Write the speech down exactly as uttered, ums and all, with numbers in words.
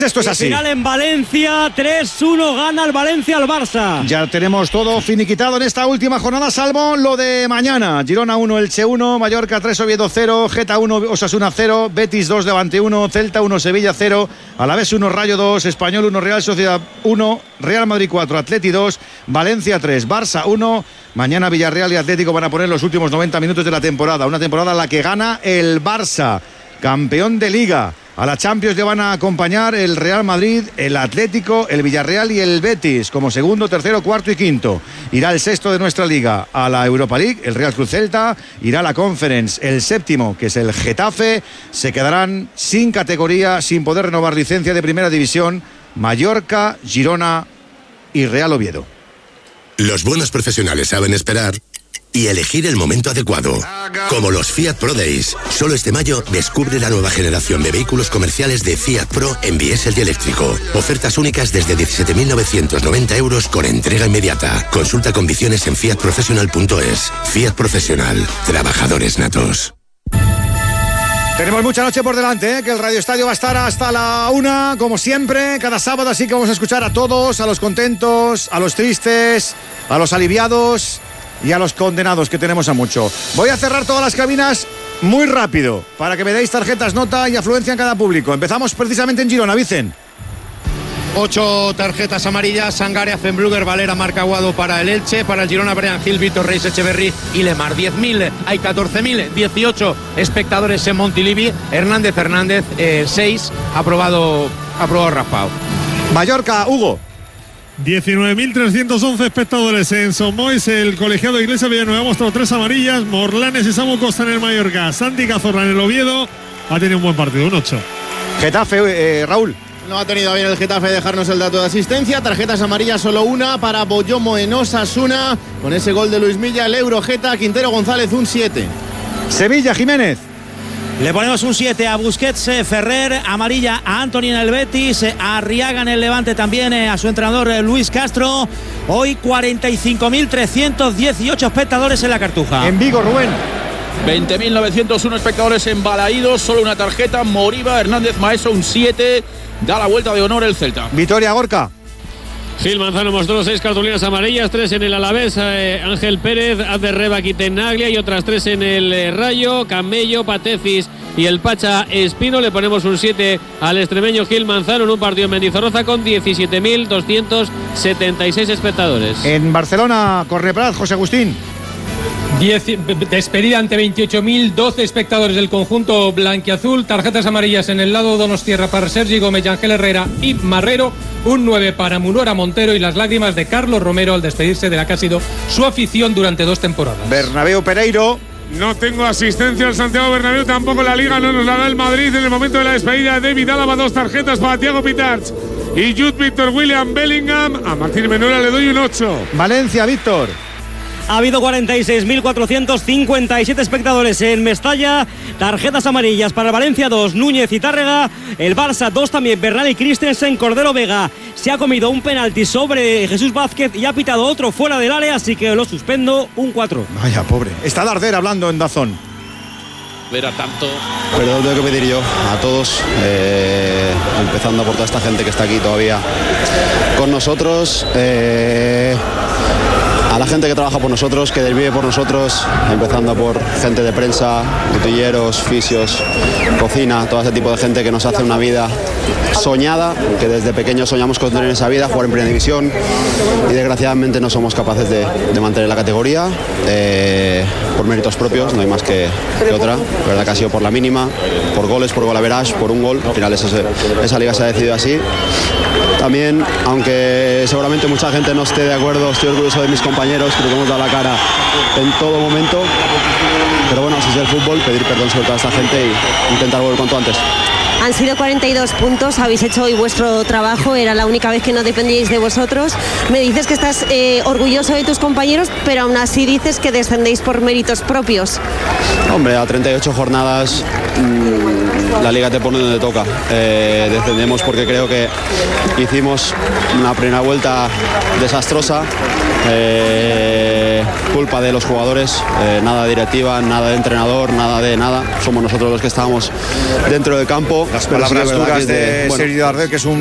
Esto es así. Final en Valencia, tres uno gana el Valencia al Barça. Ya tenemos todo finiquitado en esta última jornada, salvo lo de mañana. Girona uno, Elche uno, Mallorca tres, Oviedo cero, Geta uno, Osasuna cero, Betis dos, Levante uno, Celta uno, Sevilla cero, Alavés uno, Rayo dos, Español uno, Real Sociedad uno, Real Madrid cuatro, Atleti dos, Valencia tres, Barça uno. Mañana Villarreal y Atlético van a poner los últimos noventa minutos de la temporada. Una temporada en la que gana el Barça, campeón de Liga. A la Champions le van a acompañar el Real Madrid, el Atlético, el Villarreal y el Betis como segundo, tercero, cuarto y quinto. Irá el sexto de nuestra liga a la Europa League, el Real Cruz Celta. Irá a la Conference el séptimo, que es el Getafe. Se quedarán sin categoría, sin poder renovar licencia de primera división, Mallorca, Girona y Real Oviedo. Los buenos profesionales saben esperar y elegir el momento adecuado, como los Fiat Pro Days. Solo este mayo descubre la nueva generación de vehículos comerciales de Fiat Pro en diésel y eléctrico. Ofertas únicas desde diecisiete mil novecientos noventa euros con entrega inmediata. Consulta condiciones en fiat professional punto es. Fiat Profesional, trabajadores natos. Tenemos mucha noche por delante, ¿eh? Que el Radio Estadio va a estar hasta la una, como siempre, cada sábado, así que vamos a escuchar a todos, a los contentos, a los tristes, a los aliviados y a los condenados, que tenemos a mucho. Voy a cerrar todas las cabinas muy rápido para que me deis tarjetas, nota y afluencia en cada público. Empezamos precisamente en Girona, Vicen. Ocho tarjetas amarillas: Sangaria, Fenbrugger, Valera, Marc Aguado para el Elche. Para el Girona, Brian Gil, Víctor Reis, Echeverry y Lemar. diez mil, hay catorce mil dieciocho espectadores en Montilivi. Hernández Hernández, eh, seis, aprobado, aprobado raspado. Mallorca, Hugo. diecinueve mil trescientos once espectadores en Somois. El colegiado de Iglesia Villanueva ha mostrado tres amarillas. Morlanes y Samu Costa en el Mallorca. Santi Cazorla en el Oviedo. Ha tenido un buen partido, un ocho. Getafe, eh, Raúl. No ha tenido bien el Getafe dejarnos el dato de asistencia. Tarjetas amarillas solo una para Boyomo en Osasuna. Con ese gol de Luis Milla, el Eurogeta. Quintero González, un siete. Sevilla, Jiménez. Le ponemos un siete a Busquets, eh, Ferrer, amarilla a Antony en el Betis, eh, a Arriaga en el Levante también, eh, a su entrenador eh, Luis Castro. Hoy cuarenta y cinco mil trescientos dieciocho espectadores en la Cartuja. En Vigo, Rubén. veinte mil novecientos uno espectadores en Balaídos, solo una tarjeta. Moriba, Hernández Maeso, un siete. Da la vuelta de honor el Celta. Vitoria, Gorka. Gil Manzano mostró seis cartulinas amarillas, tres en el Alavés, eh, Ángel Pérez, Azerreba, Quitenaglia y otras tres en el eh, Rayo, Camello, Patecis y el Pacha Espino. Le ponemos un siete al extremeño Gil Manzano en un partido en Mendizorroza con diecisiete mil doscientos setenta y seis espectadores. En Barcelona, Correprat, José Agustín. diez, despedida ante veintiocho mil doce espectadores del conjunto blanquiazul. Tarjetas amarillas en el lado Donostierra para Sergi Gómez, Ángel Herrera y Marrero. Un nueve para Munora Montero y las lágrimas de Carlos Romero al despedirse de la que ha sido su afición durante dos temporadas. Bernabéu, Pereiro. No tengo asistencia al Santiago Bernabéu, tampoco la Liga no nos la da el Madrid en el momento de la despedida de David Álava. Dos tarjetas para Thiago Pitarch y Jude Víctor William Bellingham. A Martín Menora le doy un ocho. Valencia, Víctor. Ha habido cuarenta y seis mil cuatrocientos cincuenta y siete espectadores en Mestalla. Tarjetas amarillas para el Valencia, dos, Núñez y Tárrega. El Barça, dos también, Bernal y Christensen. Cordero Vega se ha comido un penalti sobre Jesús Vázquez y ha pitado otro fuera del área, así que lo suspendo, un cuatro. Vaya, pobre. Está Darder hablando en Dazón. Ver a tanto. Perdón, tengo que pedir yo a todos, eh, empezando por toda esta gente que está aquí todavía con nosotros. Eh, A la gente que trabaja por nosotros, que vive por nosotros, empezando por gente de prensa, botilleros, fisios, cocina, todo ese tipo de gente que nos hace una vida soñada, que desde pequeños soñamos con tener esa vida, jugar en primera división y desgraciadamente no somos capaces de, de mantener la categoría eh, por méritos propios, no hay más que, que otra. La verdad que ha sido por la mínima, por goles, por gol average, por un gol. Al final eso se, esa liga se ha decidido así. También, aunque seguramente mucha gente no esté de acuerdo, estoy orgulloso de mis compañeros, creo que hemos dado la cara en todo momento. Pero bueno, así es el fútbol, pedir perdón sobre toda esta gente e intentar volver cuanto antes. Han sido cuarenta y dos puntos, habéis hecho hoy vuestro trabajo, era la única vez que no dependíais de vosotros. Me dices que estás eh, orgulloso de tus compañeros, pero aún así dices que descendéis por méritos propios. Hombre, a treinta y ocho jornadas mmm, la liga te pone donde toca. Eh, descendemos porque creo que hicimos una primera vuelta desastrosa eh, culpa de los jugadores, eh, nada de directiva, nada de entrenador, nada de nada. Somos nosotros los que estábamos dentro del campo. Las palabras duras de, de bueno, Sergi Darder, que es un